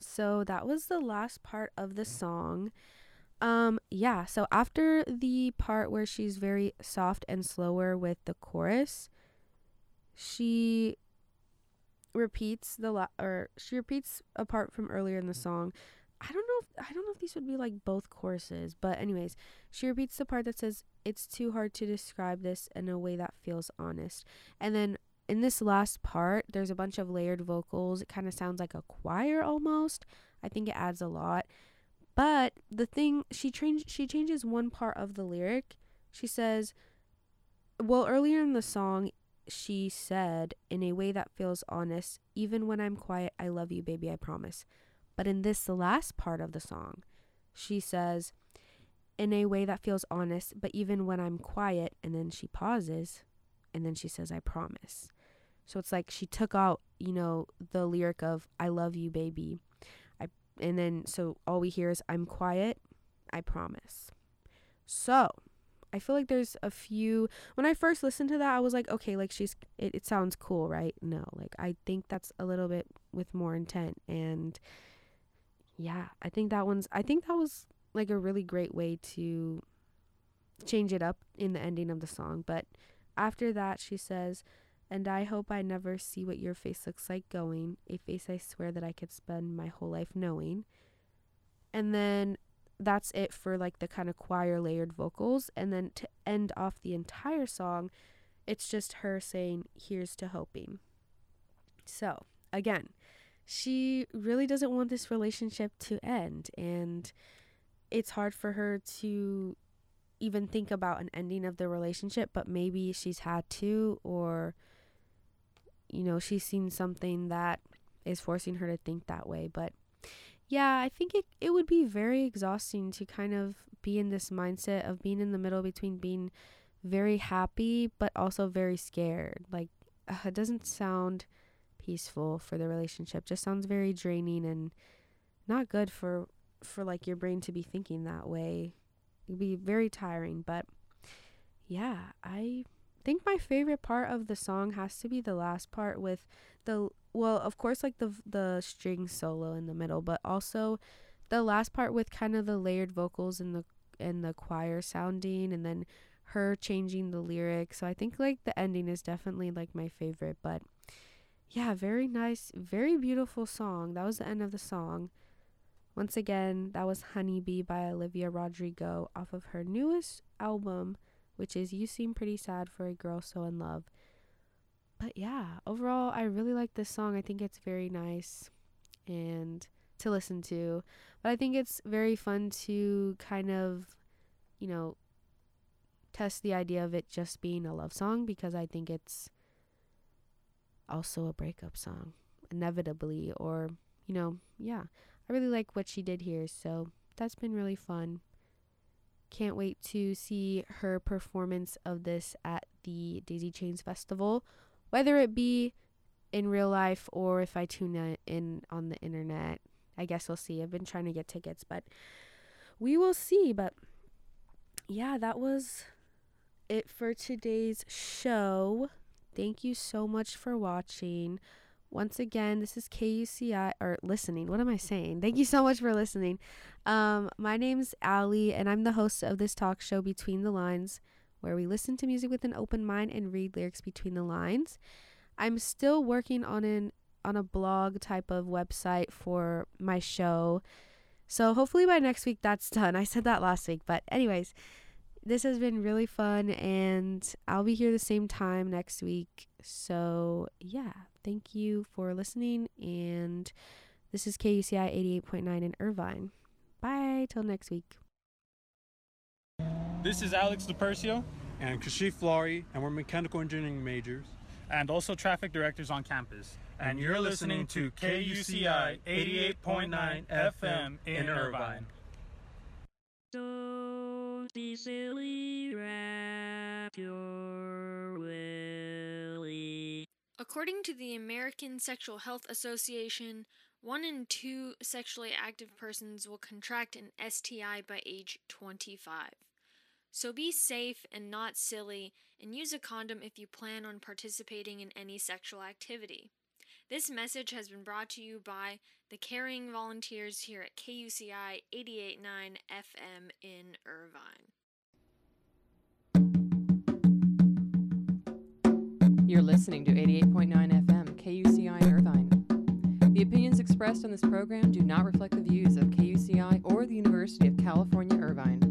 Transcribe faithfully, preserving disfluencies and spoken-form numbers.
So that was the last part of the song. Um, yeah, so after the part where she's very soft and slower with the chorus, she repeats the la- or she repeats a part from earlier in the song. I don't know if I don't know if these would be like both choruses, but anyways, she repeats the part that says it's too hard to describe this in a way that feels honest. And then in this last part, there's a bunch of layered vocals. It kind of sounds like a choir almost. I think it adds a lot. But the thing she change she changes one part of the lyric. She says, well, earlier in the song, she said, in a way that feels honest, even when I'm quiet, I love you, baby, I promise. But in this last part of the song, she says, in a way that feels honest, but even when I'm quiet, and then she pauses, and then she says, I promise. So it's like she took out, you know, the lyric of, I love you, baby. I, and then, so all we hear is, I'm quiet, I promise. So I feel like there's a few, when I first listened to that, I was like, okay, like she's, it, it sounds cool, right? No, like I think that's a little bit with more intent. And yeah, I think that one's, I think that was like a really great way to change it up in the ending of the song. But after that, she says, and I hope I never see what your face looks like going, a face I swear that I could spend my whole life knowing. And then that's it for like the kind of choir layered vocals. And then to end off the entire song, it's just her saying, here's to hoping. So again, she really doesn't want this relationship to end, and it's hard for her to even think about an ending of the relationship, but maybe she's had to, or you know, she's seen something that is forcing her to think that way. But yeah, I think it, it would be very exhausting to kind of be in this mindset of being in the middle between being very happy but also very scared. Like, uh, it doesn't sound peaceful for the relationship. Just sounds very draining and not good for for like your brain to be thinking that way. It'd be very tiring. But yeah, I think my favorite part of the song has to be the last part with the, well, of course, like the the string solo in the middle, but also the last part with kind of the layered vocals and the and the choir sounding, and then her changing the lyrics. So I think like the ending is definitely like my favorite. But yeah, very nice, very beautiful song. That was the end of the song. Once again, that was Honeybee by Olivia Rodrigo off of her newest album, which is You Seem Pretty Sad for a Girl So in Love. But yeah, overall, I really like this song. I think it's very nice and to listen to. But I think it's very fun to kind of, you know, test the idea of it just being a love song, because I think it's also a breakup song, inevitably, or, you know, yeah. I really like what she did here, so that's been really fun. Can't wait to see her performance of this at the Daisy Chains Festival, whether it be in real life or if I tune it in on the internet. I guess we'll see. I've been trying to get tickets, but we will see. But yeah, that was it for today's show. Thank you so much for watching. Once again, this is K U C I, or listening. What am I saying? Thank you so much for listening. Um, my name's Allie, and I'm the host of this talk show, Between the Lines, where we listen to music with an open mind and read lyrics between the lines. I'm still working on an on a blog type of website for my show, so hopefully by next week that's done. I said that last week, but anyways, this has been really fun, and I'll be here the same time next week. So yeah, thank you for listening, and this is K U C I eighty-eight point nine in Irvine. Bye till next week. This is Alex DePercio and Kashif Flori, and we're mechanical engineering majors and also traffic directors on campus. And you're listening to K U C I eighty-eight point nine F M in Irvine. Don't be silly, wrap your willy. According to the American Sexual Health Association, one in two sexually active persons will contract an S T I by age twenty-five. So be safe and not silly, and use a condom if you plan on participating in any sexual activity. This message has been brought to you by the caring volunteers here at K U C I eighty-eight point nine F M in Irvine. You're listening to eighty-eight point nine F M, K U C I Irvine. The opinions expressed on this program do not reflect the views of K U C I or the University of California, Irvine.